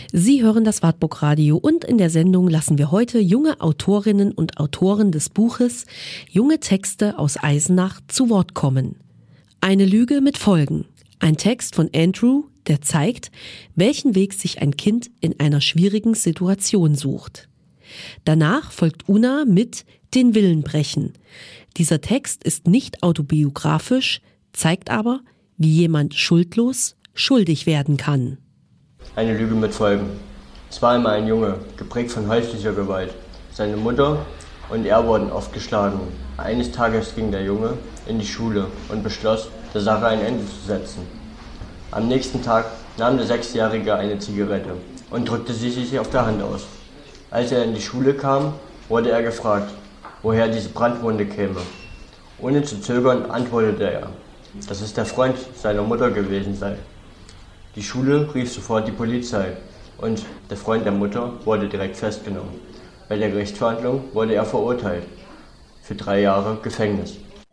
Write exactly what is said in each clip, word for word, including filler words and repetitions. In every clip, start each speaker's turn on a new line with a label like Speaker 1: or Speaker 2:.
Speaker 1: Sie hören das Wartburg Radio und in der Sendung lassen wir heute junge Autorinnen und Autoren des Buches Junge Texte aus Eisenach zu Wort kommen. Eine Lüge mit Folgen. Ein Text von Andrew, der zeigt, welchen Weg sich ein Kind in einer schwierigen Situation sucht. Danach folgt Una mit Den Willen brechen. Dieser Text ist nicht autobiografisch, zeigt aber, wie jemand schuldlos schuldig werden kann.
Speaker 2: Eine Lüge mit Folgen. Es war einmal ein Junge, geprägt von häuslicher Gewalt. Seine Mutter und er wurden oft geschlagen. Eines Tages ging der Junge in die Schule und beschloss, der Sache ein Ende zu setzen. Am nächsten Tag nahm der Sechsjährige eine Zigarette und drückte sie sich auf der Hand aus. Als er in die Schule kam, wurde er gefragt, woher diese Brandwunde käme. Ohne zu zögern antwortete er, dass es der Freund seiner Mutter gewesen sei. Die Schule rief sofort die Polizei und der Freund der Mutter wurde direkt festgenommen. Bei der Gerichtsverhandlung wurde er verurteilt für drei Jahre Gefängnis.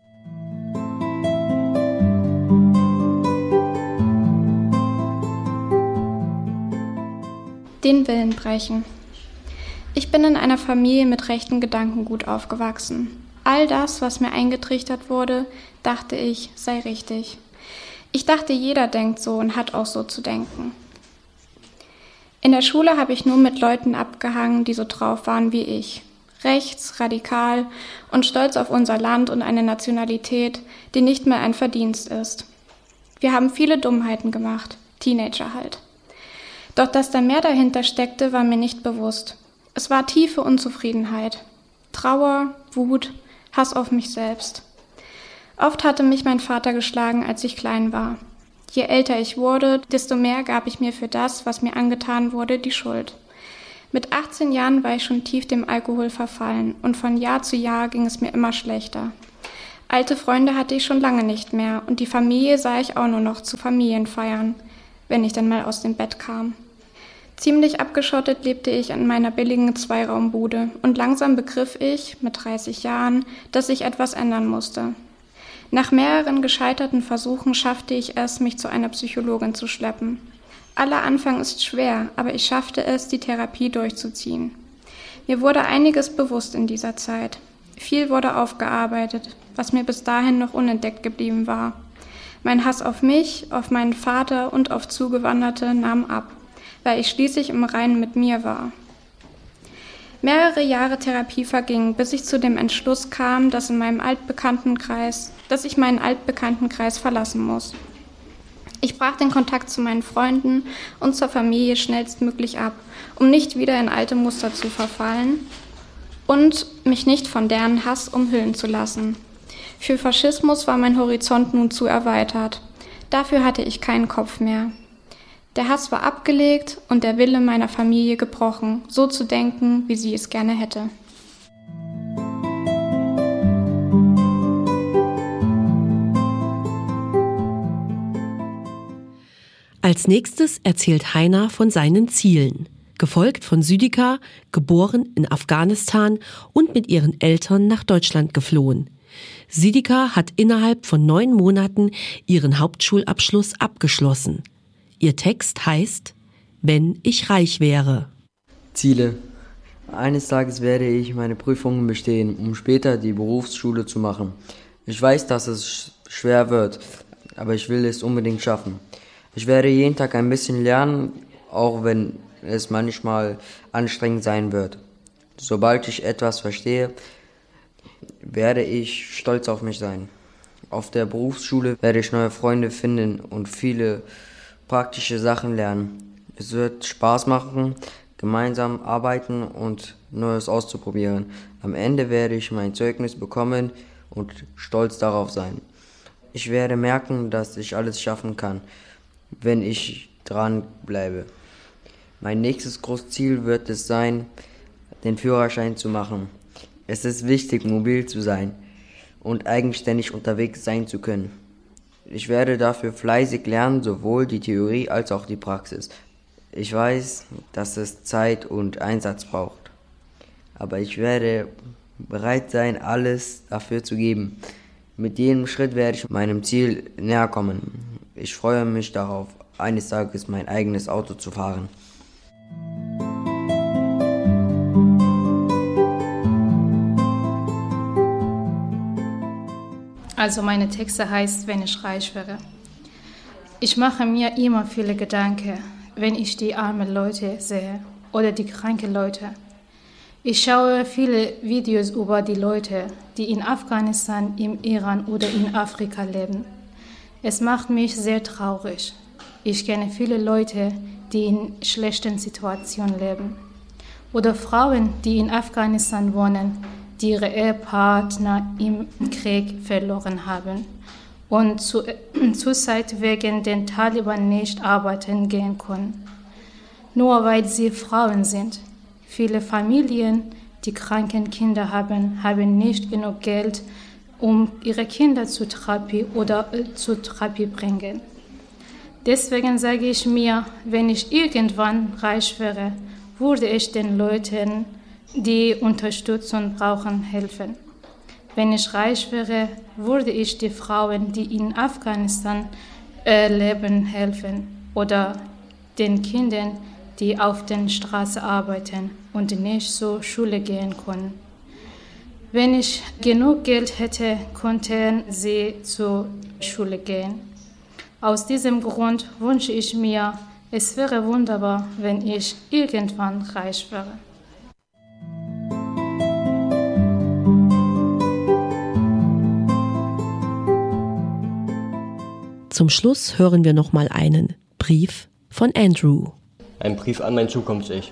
Speaker 3: Den Willen brechen. Ich bin in einer Familie mit rechten Gedankengut aufgewachsen. All das, was mir eingetrichtert wurde, dachte ich, sei richtig. Ich dachte, jeder denkt so und hat auch so zu denken. In der Schule habe ich nur mit Leuten abgehangen, die so drauf waren wie ich. Rechts, radikal und stolz auf unser Land und eine Nationalität, die nicht mehr ein Verdienst ist. Wir haben viele Dummheiten gemacht, Teenager halt. Doch dass da mehr dahinter steckte, war mir nicht bewusst. Es war tiefe Unzufriedenheit, Trauer, Wut, Hass auf mich selbst. Oft hatte mich mein Vater geschlagen, als ich klein war. Je älter ich wurde, desto mehr gab ich mir für das, was mir angetan wurde, die Schuld. Mit achtzehn Jahren war ich schon tief dem Alkohol verfallen und von Jahr zu Jahr ging es mir immer schlechter. Alte Freunde hatte ich schon lange nicht mehr und die Familie sah ich auch nur noch zu Familienfeiern, wenn ich dann mal aus dem Bett kam. Ziemlich abgeschottet lebte ich in meiner billigen Zweiraumbude und langsam begriff ich, mit dreißig Jahren, dass sich etwas ändern musste. Nach mehreren gescheiterten Versuchen schaffte ich es, mich zu einer Psychologin zu schleppen. Aller Anfang ist schwer, aber ich schaffte es, die Therapie durchzuziehen. Mir wurde einiges bewusst in dieser Zeit. Viel wurde aufgearbeitet, was mir bis dahin noch unentdeckt geblieben war. Mein Hass auf mich, auf meinen Vater und auf Zugewanderte nahm ab, weil ich schließlich im Reinen mit mir war. Mehrere Jahre Therapie vergingen, bis ich zu dem Entschluss kam, dass in meinem Altbekanntenkreis, dass ich meinen Altbekanntenkreis verlassen muss. Ich brach den Kontakt zu meinen Freunden und zur Familie schnellstmöglich ab, um nicht wieder in alte Muster zu verfallen und mich nicht von deren Hass umhüllen zu lassen. Für Faschismus war mein Horizont nun zu erweitert. Dafür hatte ich keinen Kopf mehr. Der Hass war abgelegt und der Wille meiner Familie gebrochen, so zu denken, wie sie es gerne hätte.
Speaker 1: Als nächstes erzählt Heiner von seinen Zielen, gefolgt von Südika, geboren in Afghanistan und mit ihren Eltern nach Deutschland geflohen. Südika hat innerhalb von neun Monaten ihren Hauptschulabschluss abgeschlossen. Ihr Text heißt »Wenn ich reich wäre«.
Speaker 4: Ziele. Eines Tages werde ich meine Prüfungen bestehen, um später die Berufsschule zu machen. Ich weiß, dass es schwer wird, aber ich will es unbedingt schaffen. Ich werde jeden Tag ein bisschen lernen, auch wenn es manchmal anstrengend sein wird. Sobald ich etwas verstehe, werde ich stolz auf mich sein. Auf der Berufsschule werde ich neue Freunde finden und viele praktische Sachen lernen. Es wird Spaß machen, gemeinsam arbeiten und Neues auszuprobieren. Am Ende werde ich mein Zeugnis bekommen und stolz darauf sein. Ich werde merken, dass ich alles schaffen kann, wenn ich dran bleibe. Mein nächstes Großziel wird es sein, den Führerschein zu machen. Es ist wichtig, mobil zu sein und eigenständig unterwegs sein zu können. Ich werde dafür fleißig lernen, sowohl die Theorie als auch die Praxis. Ich weiß, dass es Zeit und Einsatz braucht, aber ich werde bereit sein, alles dafür zu geben. Mit jedem Schritt werde ich meinem Ziel näher kommen. Ich freue mich darauf, eines Tages mein eigenes Auto zu fahren.
Speaker 5: Also meine Texte heißt, wenn ich reich wäre. Ich mache mir immer viele Gedanken, wenn ich die armen Leute sehe oder die kranken Leute. Ich schaue viele Videos über die Leute, die in Afghanistan, im Iran oder in Afrika leben. Es macht mich sehr traurig. Ich kenne viele Leute, die in schlechten Situationen leben. Oder Frauen, die in Afghanistan wohnen, die ihre Ehepartner im Krieg verloren haben und zu, zurzeit wegen den Taliban nicht arbeiten gehen können. Nur weil sie Frauen sind. Viele Familien, die kranken Kinder haben, haben nicht genug Geld, um ihre Kinder zur Therapie oder äh, zur Therapie bringen. Deswegen sage ich mir, wenn ich irgendwann reich wäre, würde ich den Leuten, die Unterstützung brauchen, helfen. Wenn ich reich wäre, würde ich die Frauen, die in Afghanistan äh, leben, helfen oder den Kindern, die auf den Straßen arbeiten und nicht zur Schule gehen können. Wenn ich genug Geld hätte, könnten sie zur Schule gehen. Aus diesem Grund wünsche ich mir, es wäre wunderbar, wenn ich irgendwann reich wäre.
Speaker 1: Zum Schluss hören wir noch mal einen Brief von Andrew.
Speaker 2: Ein Brief an mein Zukunfts-Ich.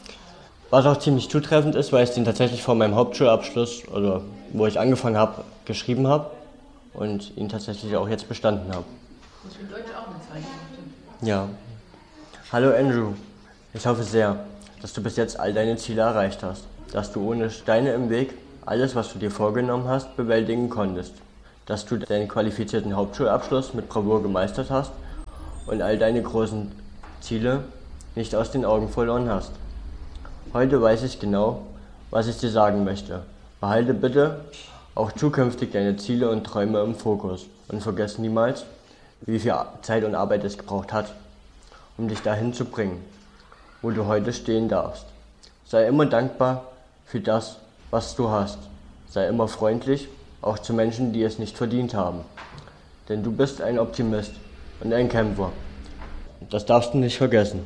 Speaker 2: Was auch ziemlich zutreffend ist, weil ich den tatsächlich vor meinem Hauptschulabschluss oder wo ich angefangen habe, geschrieben habe und ihn tatsächlich auch jetzt bestanden habe.
Speaker 6: Das ist für Deutsch auch eine Zeichen, stimmt.
Speaker 2: Ja. Hallo Andrew, ich hoffe sehr, dass du bis jetzt all deine Ziele erreicht hast, dass du ohne Steine im Weg alles, was du dir vorgenommen hast, bewältigen konntest, dass du deinen qualifizierten Hauptschulabschluss mit Bravour gemeistert hast und all deine großen Ziele nicht aus den Augen verloren hast. Heute weiß ich genau, was ich dir sagen möchte. Behalte bitte auch zukünftig deine Ziele und Träume im Fokus und vergiss niemals, wie viel Zeit und Arbeit es gebraucht hat, um dich dahin zu bringen, wo du heute stehen darfst. Sei immer dankbar für das, was du hast. Sei immer freundlich, auch zu Menschen, die es nicht verdient haben. Denn du bist ein Optimist und ein Kämpfer. Das darfst du nicht vergessen.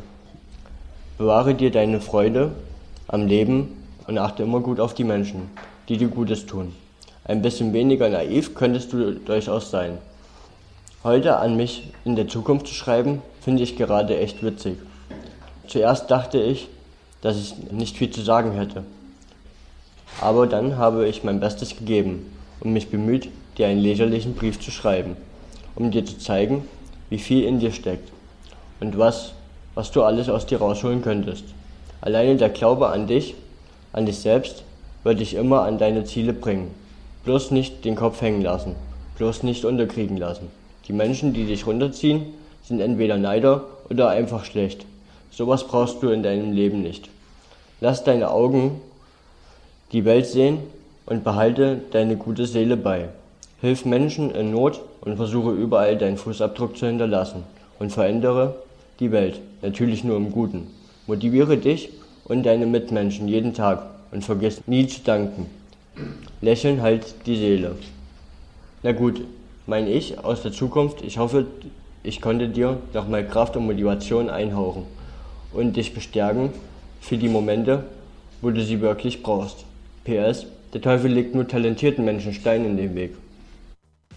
Speaker 2: Bewahre dir deine Freude am Leben und achte immer gut auf die Menschen, die dir Gutes tun. Ein bisschen weniger naiv könntest du durchaus sein. Heute an mich in der Zukunft zu schreiben, finde ich gerade echt witzig. Zuerst dachte ich, dass ich nicht viel zu sagen hätte. Aber dann habe ich mein Bestes gegeben und mich bemüht, dir einen leserlichen Brief zu schreiben, um dir zu zeigen, wie viel in dir steckt und was was du alles aus dir rausholen könntest. Alleine der Glaube an dich, an dich selbst, wird dich immer an deine Ziele bringen. Bloß nicht den Kopf hängen lassen, bloß nicht unterkriegen lassen. Die Menschen, die dich runterziehen, sind entweder Neider oder einfach schlecht. Sowas brauchst du in deinem Leben nicht. Lass deine Augen die Welt sehen und behalte deine gute Seele bei. Hilf Menschen in Not und versuche überall deinen Fußabdruck zu hinterlassen und verändere die Welt, natürlich nur im Guten. Motiviere dich und deine Mitmenschen jeden Tag und vergiss nie zu danken. Lächeln heilt die Seele. Na gut, mein Ich aus der Zukunft, ich hoffe, ich konnte dir nochmal Kraft und Motivation einhauchen und dich bestärken für die Momente, wo du sie wirklich brauchst. P S. Der Teufel legt nur talentierten Menschen Steine in den Weg.